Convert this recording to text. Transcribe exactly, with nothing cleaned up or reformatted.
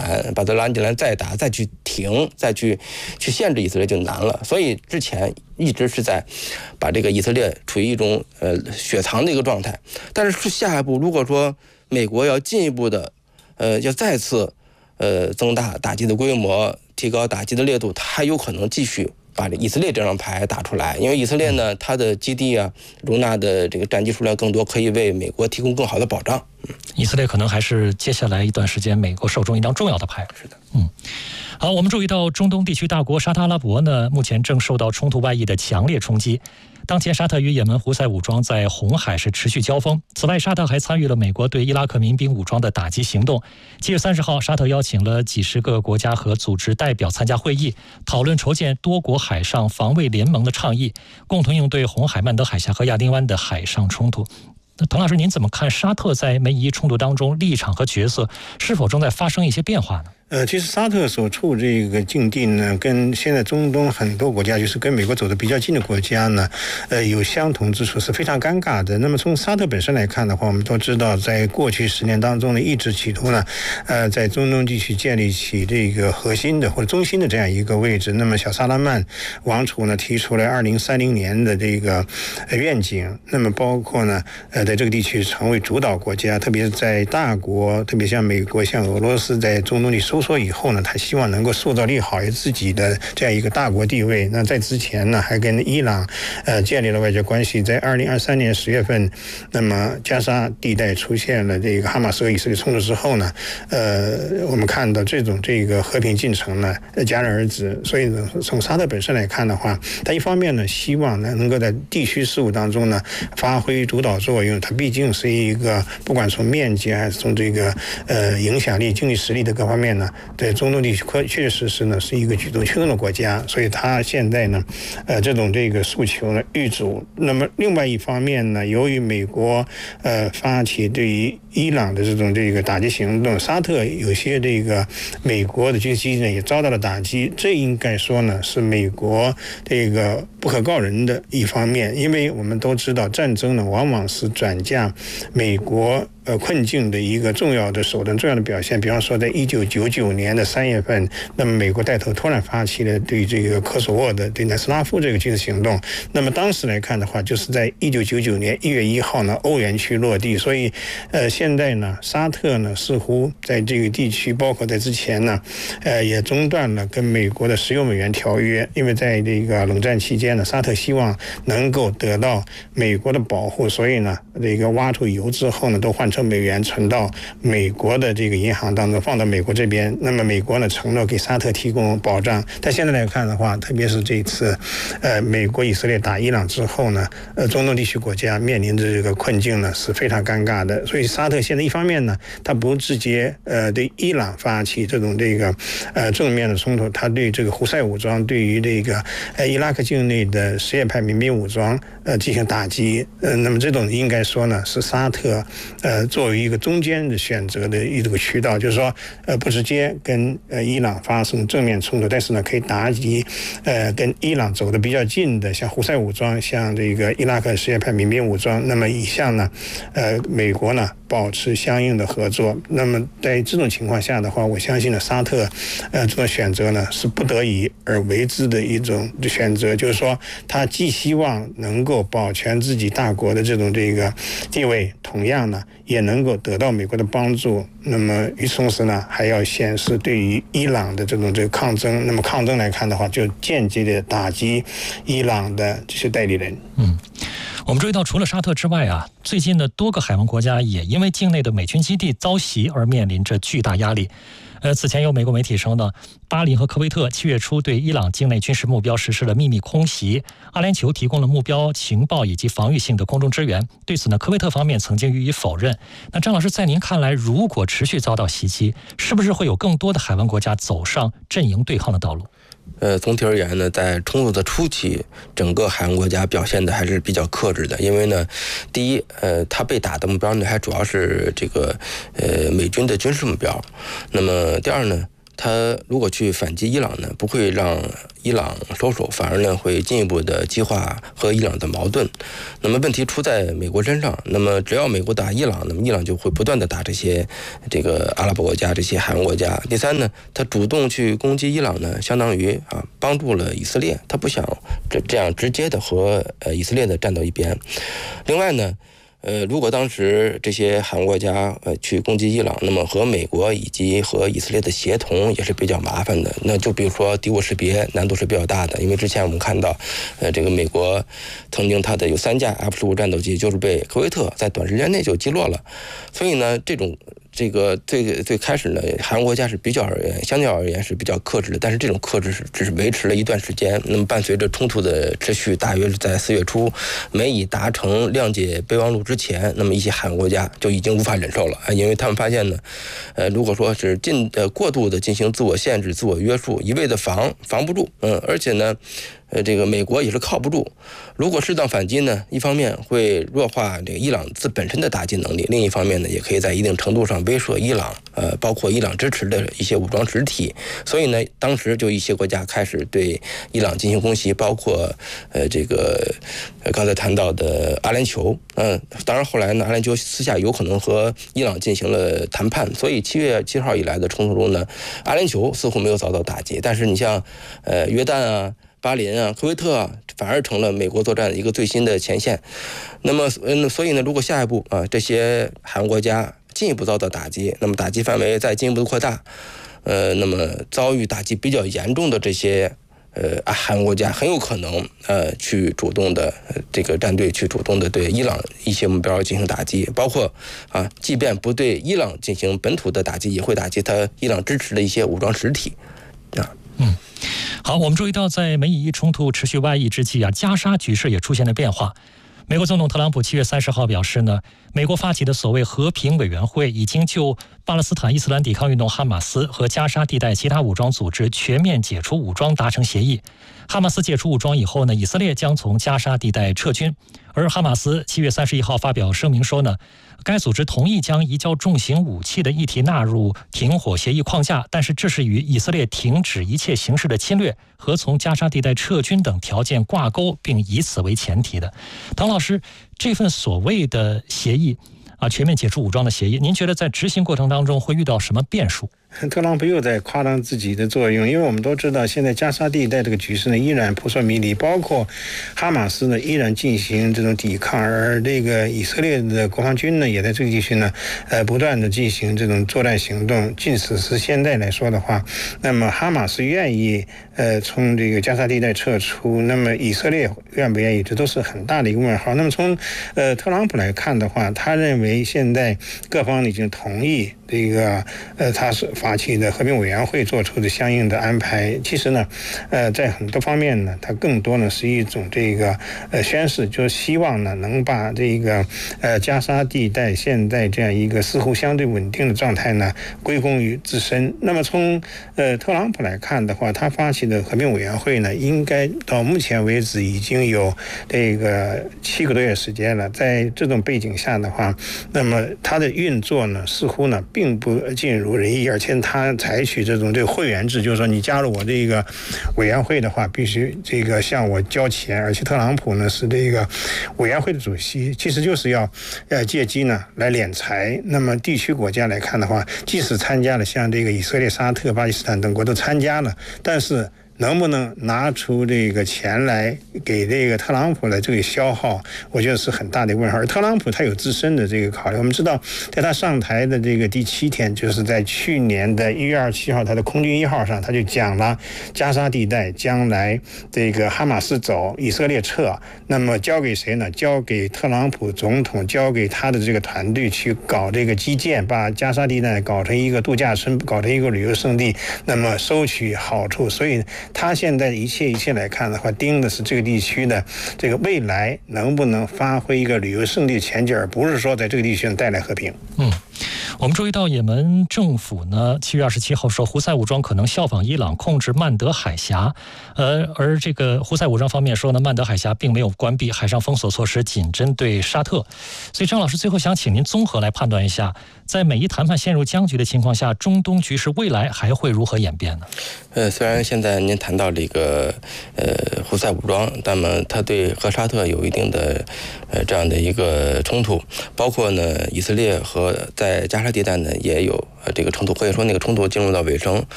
拦，把它拦起来再打，再去停，再去去限制以色列就难了。所以之前一直是在把这个以色列处于一种呃雪藏的一个状态。但是下一步如果说美国要进一步的呃要再次呃增大打击的规模，提高打击的烈度，它还有可能继续把这以色列这张牌打出来。因为以色列呢，它的基地啊，容纳的这个战机数量更多，可以为美国提供更好的保障。 嗯，以色列可能还是接下来一段时间美国手中一张重要的牌。 是的， 嗯。好，我们注意到中东地区大国沙特阿拉伯呢，目前正受到冲突外溢的强烈冲击。当前沙特与也门胡塞武装在红海是持续交锋。此外，沙特还参与了美国对伊拉克民兵武装的打击行动。七月三十号，沙特邀请了几十个国家和组织代表参加会议，讨论筹建多国海上防卫联盟的倡议，共同应对红海、曼德海峡和亚丁湾的海上冲突。那滕老师，您怎么看沙特在美伊冲突当中立场和角色是否正在发生一些变化呢？ 呃，其实沙特所处这个境地呢，跟现在中东很多国家，就是跟美国走得比较近的国家呢，呃，有相同之处，是非常尴尬的。那么从沙特本身来看的话，我们都知道，在过去十年当中呢，一直企图呢，呃，在中东地区建立起这个核心的或者中心的这样一个位置。那么小萨拉曼王储呢，提出了二零三零年的这个愿景，那么包括呢，呃，在这个地区成为主导国家，特别是在大国，特别像美国、像俄罗斯在中东地收缩以后呢，他希望能够塑造利好自己的这样一个大国地位。那在之前呢，还跟伊朗呃建立了外交关系。在二零二三年十月份，那么加沙地带出现了这个哈马斯和以色列冲突之后呢，呃，我们看到这种这个和平进程呢戛然而止。所以呢，从沙特本身来看的话，他一方面呢希望呢能够在地区事务当中呢发挥主导作用，它毕竟是一个不管从面积还是从这个呃影响力、经济实力的各方面呢，在中东地区确确实实呢是一个举足轻重的国家。所以他现在呢，呃这种这个诉求呢遇阻。那么另外一方面呢，由于美国呃发起对于伊朗的这种这个打击行动，沙特有些这个美国的军事基地呢也遭到了打击，这应该说呢是美国这个不可告人的一方面。因为我们都知道，战争呢往往是转嫁美国呃困境的一个重要的手段、重要的表现。比方说，在一九九九年的三月份，那么美国带头突然发起了对这个科索沃的对南斯拉夫这个军事行动。那么当时来看的话，就是在一九九九年一月一号呢，欧元区落地。所以，呃，现在呢，沙特呢似乎在这个地区，包括在之前呢，呃，也中断了跟美国的石油美元条约。因为在这个冷战期间呢，沙特希望能够得到美国的保护，所以呢，这个挖出油之后呢，都换成美元存到美国的这个银行当中，放到美国这边。那么美国呢承诺给沙特提供保障。但现在来看的话，特别是这次，呃，美国以色列打伊朗之后呢，呃，中东地区国家面临着这个困境呢是非常尴尬的。所以沙特现在一方面呢，他不直接呃对伊朗发起这种这个呃正面的冲突，他对这个胡塞武装，对于这个呃伊拉克境内的什叶派民兵武装呃进行打击。呃，那么这种应该说呢是沙特呃作为一个中间的选择的一个渠道，就是说呃不直接跟呃伊朗发生正面冲突，但是呢可以打击呃跟伊朗走得比较近的，像胡塞武装，像这个伊拉克什叶派民兵武装。那么以下呢呃美国呢保持相应的合作。那么在这种情况下的话，我相信呢沙特呃这种选择呢是不得已而为之的一种选择，就是说他既希望能够保全自己大国的这种这个地位，同样呢也能够得到美国的帮助。那么与此同时呢，还要显示对于伊朗的这种这个抗争。那么抗争来看的话，就间接的打击伊朗的这些代理人。 嗯，我们注意到，除了沙特之外啊，最近的多个海湾国家也因为境内的美军基地遭袭而面临着巨大压力。呃，此前有美国媒体称呢，巴林和科威特七月初对伊朗境内军事目标实施了秘密空袭，阿联酋提供了目标情报以及防御性的空中支援。对此呢，科威特方面曾经予以否认。那张老师，在您看来，如果持续遭到袭击，是不是会有更多的海湾国家走上阵营对抗的道路？ 呃，总体而言呢，在冲突的初期，整个海湾国家表现的还是比较克制的。因为呢，第一，呃，它被打的目标呢，还主要是这个呃美军的军事目标。那么第二呢， 他如果去反击伊朗呢，不会让伊朗收手，反而呢会进一步的激化和伊朗的矛盾。那么问题出在美国身上，那么只要美国打伊朗，那么伊朗就会不断的打这些这个阿拉伯国家、这些海湾国家。第三呢，他主动去攻击伊朗呢，相当于啊帮助了以色列，他不想这这样直接的和呃以色列的站到一边。另外呢。呃，如果当时这些海湾国家呃去攻击伊朗，那么和美国以及和以色列的协同也是比较麻烦的。那就比如说敌我识别难度是比较大的，因为之前我们看到，呃，这个美国曾经它的有三架 F 十五战斗机就是被科威特在短时间内就击落了，所以呢，这种。这个最最开始呢，海湾国家是比较而言，相较而言是比较克制的，但是这种克制是只是维持了一段时间。那么伴随着冲突的持续，大约是在四月初，美以达成谅解备忘录之前，那么一些海湾国家就已经无法忍受了啊，因为他们发现呢，呃，如果说是进呃过度的进行自我限制、自我约束，一味的防防不住，嗯，而且呢。呃，这个美国也是靠不住。如果适当反击呢，一方面会弱化这个伊朗自本身的打击能力，另一方面呢，也可以在一定程度上威慑伊朗，呃，包括伊朗支持的一些武装实体。所以呢，当时就一些国家开始对伊朗进行攻击，包括呃这个呃刚才谈到的阿联酋，嗯、呃，当然后来呢，阿联酋私下有可能和伊朗进行了谈判，所以七月七号以来的冲突中呢，阿联酋似乎没有遭到打击，但是你像呃约旦啊。巴林啊、科威特啊，反而成了美国作战的一个最新的前线。那么，嗯，所以呢，如果下一步啊，这些海湾国家进一步遭到打击，那么打击范围再进一步扩大，呃，那么遭遇打击比较严重的这些呃海湾国家，很有可能呃去主动的、呃、这个战队去主动的对伊朗一些目标进行打击，包括啊，即便不对伊朗进行本土的打击，也会打击他伊朗支持的一些武装实体，啊， 嗯。好，我们注意到，在美以伊冲突持续外溢之际啊，加沙局势也出现了变化。美国总统特朗普七月三十号表示呢，美国发起的所谓和平委员会已经就巴勒斯坦伊斯兰抵抗运动哈马斯和加沙地带其他武装组织全面解除武装达成协议。哈马斯解除武装以后呢，以色列将从加沙地带撤军。而哈马斯七月三十一号发表声明说呢，该组织同意将移交重型武器的议题纳入停火协议框架，但是这是与以色列停止一切形式的侵略和从加沙地带撤军等条件挂钩，并以此为前提的。唐老师，这份所谓的协议啊，全面解除武装的协议，您觉得在执行过程当中会遇到什么变数？ 特朗普又在夸张自己的作用，因为我们都知道，现在加沙地带这个局势呢依然扑朔迷离，包括哈马斯呢依然进行这种抵抗，而这个以色列的国防军呢也在这个地区呢，呃，不断的进行这种作战行动。即使是现在来说的话，那么哈马斯愿意呃从这个加沙地带撤出，那么以色列愿不愿意，这都是很大的一个问号。那么从呃特朗普来看的话，他认为现在各方已经同意这个呃他是发起的和平委员会做出的相应的安排。其实呢，呃，在很多方面呢，它更多呢是一种这个呃宣示，就是希望呢能把这个呃加沙地带现在这样一个似乎相对稳定的状态呢归功于自身。那么从呃特朗普来看的话，他发起的和平委员会呢，应该到目前为止已经有这个七个多月时间了。在这种背景下的话，那么它的运作呢，似乎呢并不尽如人意，而且他采取这种这个会员制，就是说你加入我这个委员会的话，必须这个向我交钱。而且特朗普呢是这个委员会的主席，其实就是要呃借机呢来敛财。那么地区国家来看的话，即使参加了像这个以色列、沙特、巴基斯坦等国都参加了，但是能不能拿出这个钱来给这个特朗普的这个消耗，我觉得是很大的问号。而特朗普他有自身的这个考虑，我们知道，在他上台的这个第七天，就是在去年的一月二十七号，他的空军一号上，他就讲了加沙地带将来这个哈马斯走，以色列撤，那么交给谁呢？交给特朗普总统，交给他的这个团队去搞这个基建，把加沙地带搞成一个度假村，搞成一个旅游胜地，那么收取好处。所以他现在一切一切来看的话，盯的是这个地区的这个未来能不能发挥一个旅游胜地前景，而不是说在这个地区带来和平。 嗯， 我们注意到，也门政府呢，七月二十七号说，胡塞武装可能效仿伊朗控制曼德海峡，呃，而这个胡塞武装方面说呢，曼德海峡并没有关闭，海上封锁措施仅针对沙特。所以，张老师最后想请您综合来判断一下，在美伊谈判陷入僵局的情况下，中东局势未来还会如何演变呢？ 呃，虽然现在您谈到这个呃胡塞武装，那么它对和沙特有一定的呃这样的一个冲突，包括呢以色列和在加沙地带呢也有呃这个冲突，可以说那个冲突进入到尾声。